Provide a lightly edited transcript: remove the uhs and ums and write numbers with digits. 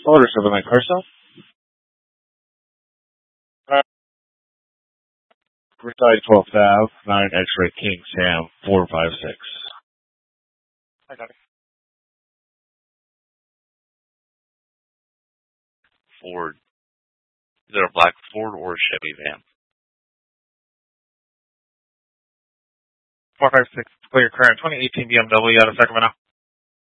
Order 79 Carson. Reside 12th Ave, 9 X-Ray King Sam 456. I got it. Ford. Is it a black Ford or a Chevy van? 456, clear current 2018 BMW out of Sacramento.